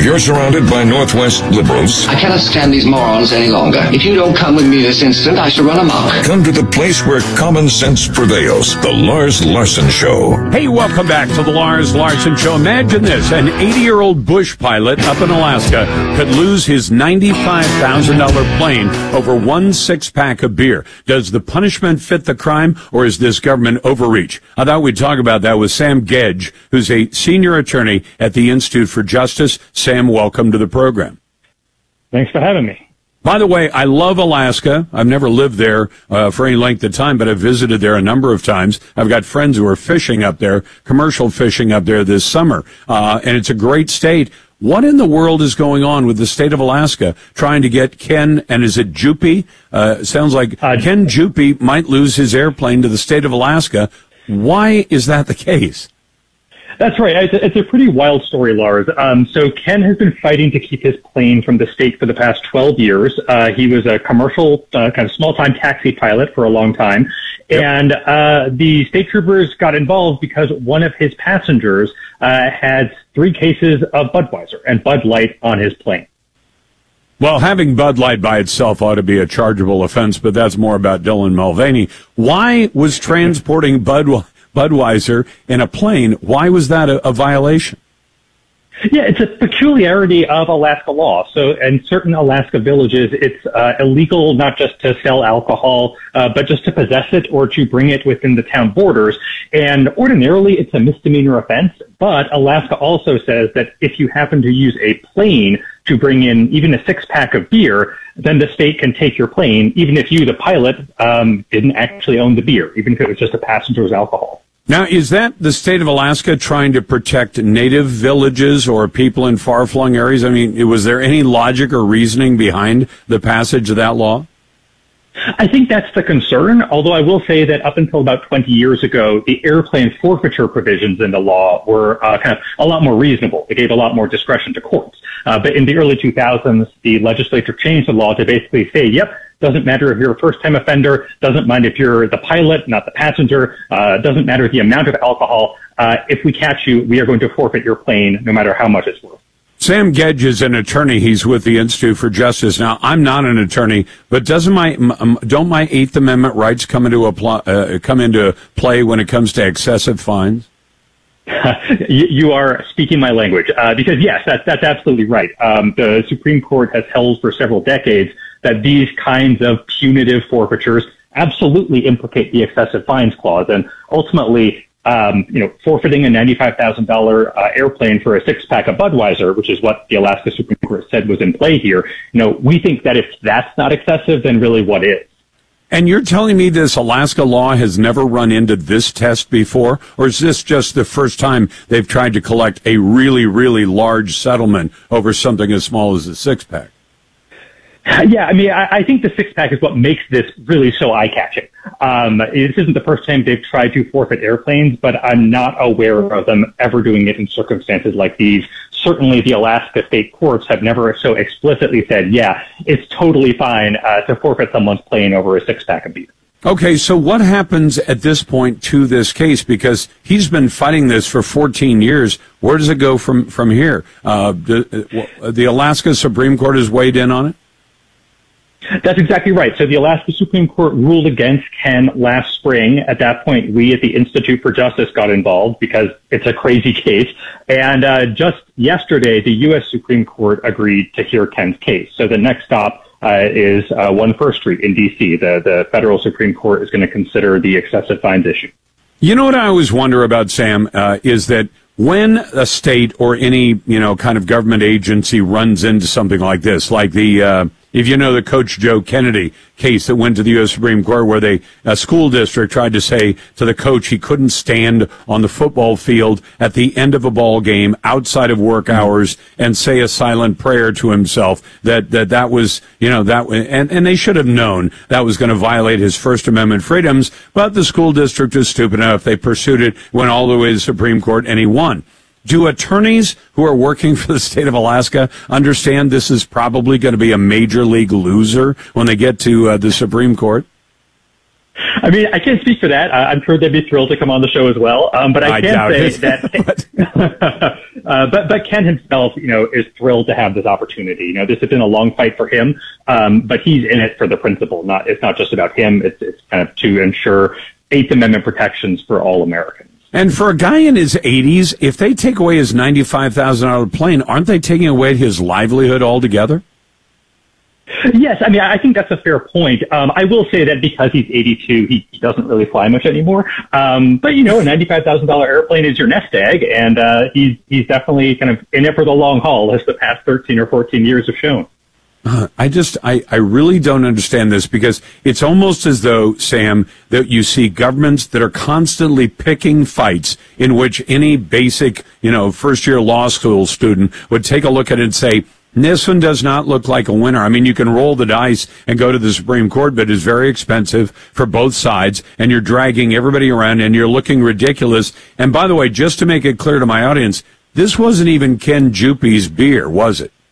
you're surrounded by Northwest liberals, I cannot stand these morons any longer. If you don't come with me this instant, I shall run amok. come to the place where common sense prevails. The Lars Larson Show. Hey, welcome back to the Lars Larson Show. Imagine this. An 80-year-old bush pilot up in Alaska could lose his $95,000 plane over one six-pack of beer. Does the punishment fit the crime, or is this government overreach? I thought we'd talk about that with Sam Gedge, who's a senior attorney at the Institute for Justice. Sam, welcome to the program. Thanks for having me. By the way, I love Alaska. I've never lived there for any length of time, but I've visited there a number of times. I've got friends who are fishing up there, commercial fishing up there this summer, and it's a great state. What in the world is going on with the state of Alaska trying to get Ken, and is it Juppie? Sounds like Ken Juppie might lose his airplane to the state of Alaska. Why is that the case? That's right. It's a pretty wild story, Lars. So Ken has been fighting to keep his plane from the state for the past 12 years. He was a commercial, kind of small-time taxi pilot for a long time. Yep. And the state troopers got involved because one of his passengers had 3 cases of Budweiser and Bud Light on his plane. Well, having Bud Light by itself ought to be a chargeable offense, but that's more about Dylan Mulvaney. Why was transporting Budweiser in a plane, why was that a violation? Yeah, it's a peculiarity of Alaska law. So in certain Alaska villages, it's illegal not just to sell alcohol, but just to possess it or to bring it within the town borders. And ordinarily, it's a misdemeanor offense. But Alaska also says that if you happen to use a plane to bring in even a 6-pack of beer, then the state can take your plane, even if you, the pilot, didn't actually own the beer, even if it was just a passenger's alcohol. Now, is that the state of Alaska trying to protect native villages or people in far-flung areas? I mean, was there any logic or reasoning behind the passage of that law? I think that's the concern, although I will say that up until about 20 years ago, the airplane forfeiture provisions in the law were kind of a lot more reasonable. They gave a lot more discretion to courts. But in the early 2000s, the legislature changed the law to basically say, yep, doesn't matter if you're a first-time offender, doesn't mind if you're the pilot, not the passenger, doesn't matter the amount of alcohol. If we catch you, we are going to forfeit your plane no matter how much it's worth. Sam Gedge is an attorney. He's with the Institute for Justice. Now, I'm not an attorney, but don't my Eighth Amendment rights come into play when it comes to excessive fines? You are speaking my language, because yes, that's absolutely right. The Supreme Court has held for several decades that these kinds of punitive forfeitures absolutely implicate the excessive fines clause, and ultimately, forfeiting a $95,000 airplane for a 6-pack of Budweiser, which is what the Alaska Supreme Court said was in play here. We think that if that's not excessive, then really what is? And you're telling me this Alaska law has never run into this test before? Or is this just the first time they've tried to collect a really, really large settlement over something as small as a 6-pack? Yeah, I mean, I think the 6-pack is what makes this really so eye-catching. This isn't the first time they've tried to forfeit airplanes, but I'm not aware of them ever doing it in circumstances like these. Certainly the Alaska state courts have never so explicitly said, yeah, it's totally fine to forfeit someone's plane over a 6-pack of beer. Okay, so what happens at this point to this case? Because he's been fighting this for 14 years. Where does it go from here? The Alaska Supreme Court has weighed in on it? That's exactly right. So the Alaska Supreme Court ruled against Ken last spring. At that point, we at the Institute for Justice got involved because it's a crazy case. And just yesterday, the U.S. Supreme Court agreed to hear Ken's case. So the next stop is 1 First Street in D.C. The federal Supreme Court is going to consider the excessive fines issue. You know what I always wonder about, Sam, is that when a state or any, kind of government agency runs into something like this, like if you know the Coach Joe Kennedy case that went to the U.S. Supreme Court where a school district tried to say to the coach he couldn't stand on the football field at the end of a ball game outside of work hours and say a silent prayer to himself, that was, and they should have known that was going to violate his First Amendment freedoms, but the school district was stupid enough. They pursued it, went all the way to the Supreme Court, and he won. Do attorneys who are working for the state of Alaska understand this is probably going to be a major league loser when they get to the Supreme Court? I mean, I can't speak for that. I'm sure they'd be thrilled to come on the show as well. But I can say that, but Ken himself, is thrilled to have this opportunity. This has been a long fight for him, but he's in it for the principle. It's not just about him. It's kind of to ensure Eighth Amendment protections for all Americans. And for a guy in his 80s, if they take away his $95,000 plane, aren't they taking away his livelihood altogether? Yes, I mean, I think that's a fair point. I will say that because he's 82, he doesn't really fly much anymore. But, a $95,000 airplane is your nest egg, and he's definitely kind of in it for the long haul, as the past 13 or 14 years have shown. I really don't understand this, because it's almost as though, Sam, that you see governments that are constantly picking fights in which any basic, first-year law school student would take a look at it and say, this one does not look like a winner. I mean, you can roll the dice and go to the Supreme Court, but it's very expensive for both sides, and you're dragging everybody around, and you're looking ridiculous. And by the way, just to make it clear to my audience, this wasn't even Ken Juppie's beer, was it?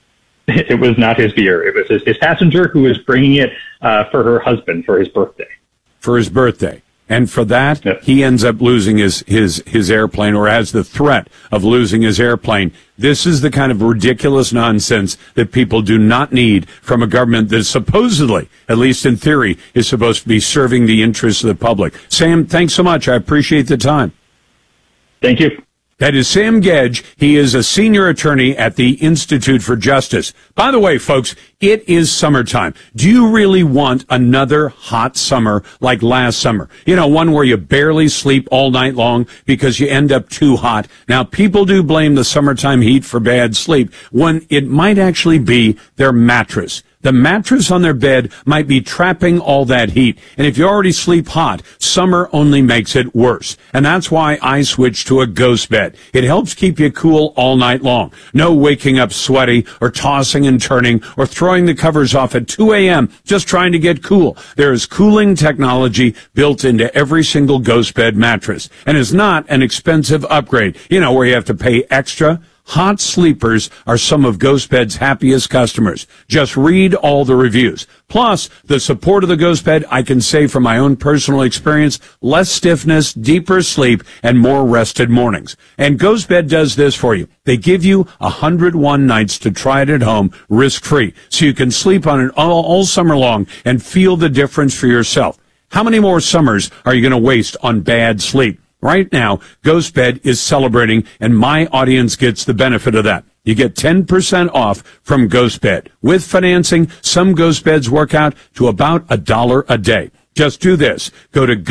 It was not his beer. It was his passenger who was bringing it for her husband for his birthday. For his birthday. And for that, yep, he ends up losing his airplane, or has the threat of losing his airplane. This is the kind of ridiculous nonsense that people do not need from a government that supposedly, at least in theory, is supposed to be serving the interests of the public. Sam, thanks so much. I appreciate the time. Thank you. That is Sam Gedge. He is a senior attorney at the Institute for Justice. By the way, folks, it is summertime. Do you really want another hot summer like last summer? One where you barely sleep all night long because you end up too hot. Now, people do blame the summertime heat for bad sleep, when it might actually be their mattress. The mattress on their bed might be trapping all that heat. And if you already sleep hot, summer only makes it worse. And that's why I switched to a Ghost Bed. It helps keep you cool all night long. No waking up sweaty or tossing and turning or throwing the covers off at 2 a.m. just trying to get cool. There is cooling technology built into every single Ghost Bed mattress. And it's not an expensive upgrade, where you have to pay extra. Hot sleepers are some of Ghost Bed's happiest customers. Just read all the reviews. Plus, the support of the Ghost Bed, I can say from my own personal experience, less stiffness, deeper sleep, and more rested mornings. And Ghost Bed does this for you. They give you 101 nights to try it at home, risk-free, so you can sleep on it all summer long and feel the difference for yourself. How many more summers are you going to waste on bad sleep? Right now, Ghost Bed is celebrating, and my audience gets the benefit of that. You get 10% off from Ghost Bed. With financing, some Ghost Beds work out to about $1 a day. Just do this. Go to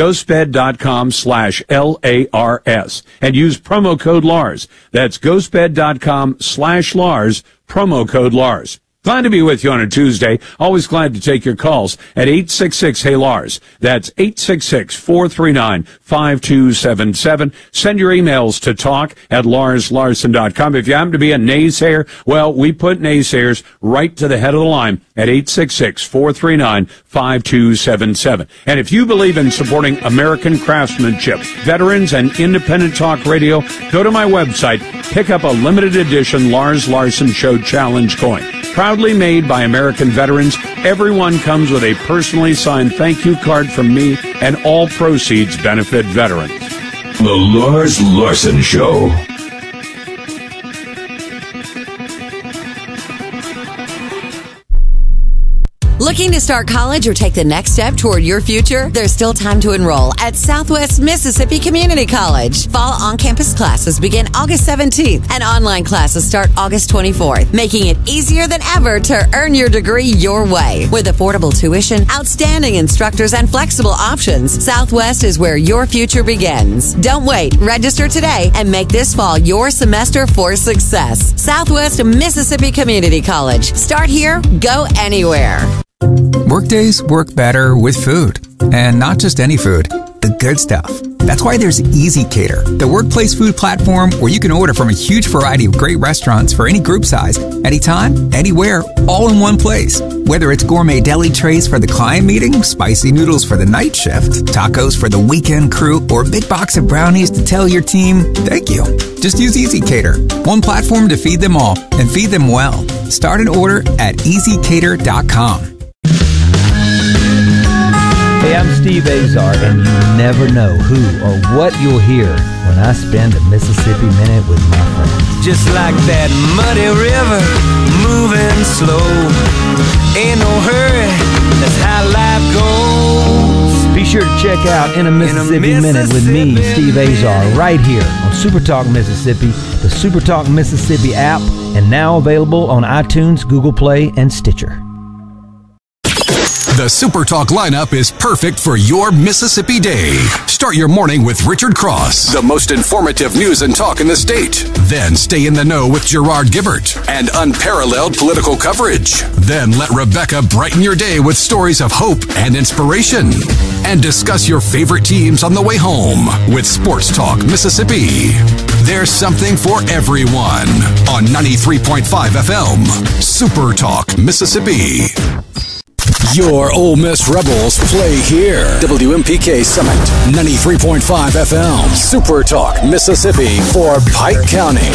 ghostbed.com/LARS and use promo code LARS. That's ghostbed.com/LARS, promo code LARS. Glad to be with you on a Tuesday. Always glad to take your calls at 866-HEY-LARS. That's 866-439-5277. Send your emails to talk@LarsLarson.com. If you happen to be a naysayer, well, we put naysayers right to the head of the line at 866-439-5277. And if you believe in supporting American craftsmanship, veterans, and independent talk radio, go to my website, pick up a limited edition Lars Larson Show Challenge coin. Proudly made by American veterans, everyone comes with a personally signed thank you card from me, and all proceeds benefit veterans. The Lars Larson Show. Looking to start college or take the next step toward your future? There's still time to enroll at Southwest Mississippi Community College. Fall on-campus classes begin August 17th and online classes start August 24th, making it easier than ever to earn your degree your way. With affordable tuition, outstanding instructors, and flexible options, Southwest is where your future begins. Don't wait. Register today and make this fall your semester for success. Southwest Mississippi Community College. Start here, go anywhere. Workdays work better with food. And not just any food, the good stuff. That's why there's Easy Cater, the workplace food platform where you can order from a huge variety of great restaurants for any group size, anytime, anywhere, all in one place. Whether it's gourmet deli trays for the client meeting, spicy noodles for the night shift, tacos for the weekend crew, or a big box of brownies to tell your team, thank you. Just use Easy Cater, one platform to feed them all and feed them well. Start an order at easycater.com. Hey, I'm Steve Azar, and you never know who or what you'll hear when I spend a Mississippi Minute with my friends. Just like that muddy river, moving slow. Ain't no hurry, that's how life goes. Be sure to check out In a Mississippi Minute with me, Steve Azar, right here on Super Talk Mississippi, the Super Talk Mississippi app, and now available on iTunes, Google Play, and Stitcher. The Super Talk lineup is perfect for your Mississippi day. Start your morning with Richard Cross, the most informative news and talk in the state. Then stay in the know with Gerard Gibbert and unparalleled political coverage. Then let Rebecca brighten your day with stories of hope and inspiration. And discuss your favorite teams on the way home with Sports Talk Mississippi. There's something for everyone on 93.5 FM, Super Talk Mississippi. Your Ole Miss Rebels play here. WMPK Summit, 93.5 FM, Super Talk Mississippi for Pike County.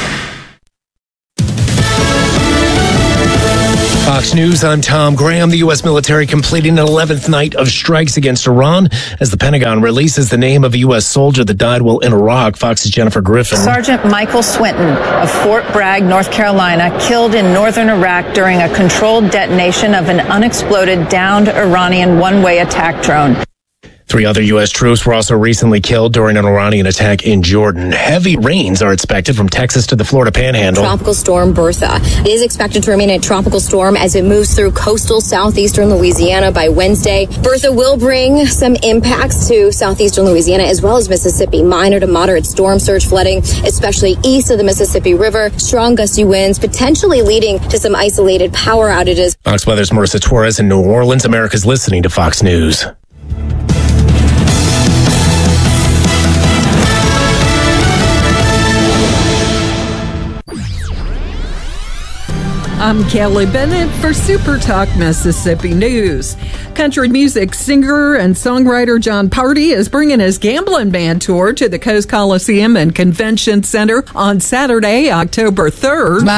Fox News, I'm Tom Graham. The U.S. military completing an 11th night of strikes against Iran as the Pentagon releases the name of a U.S. soldier that died while in Iraq. Fox's Jennifer Griffin. Sergeant Michael Swinton of Fort Bragg, North Carolina, killed in northern Iraq during a controlled detonation of an unexploded downed Iranian one-way attack drone. 3 other U.S. troops were also recently killed during an Iranian attack in Jordan. Heavy rains are expected from Texas to the Florida Panhandle. Tropical storm Bertha is expected to remain a tropical storm as it moves through coastal southeastern Louisiana by Wednesday. Bertha will bring some impacts to southeastern Louisiana as well as Mississippi. Minor to moderate storm surge flooding, especially east of the Mississippi River. Strong gusty winds potentially leading to some isolated power outages. Fox Weather's Marissa Torres in New Orleans. America's listening to Fox News. I'm Kelly Bennett for Super Talk Mississippi News. Country music singer and songwriter John Party is bringing his Gambling Band tour to the Coast Coliseum and Convention Center on Saturday, October 3rd.